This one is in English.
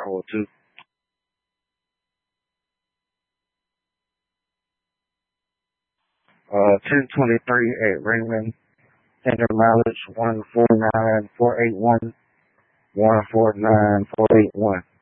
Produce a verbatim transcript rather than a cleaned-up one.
oh two. Uh, ten twenty-three at Raymond. Tender mileage one four nine four eight one, one four nine four eight one.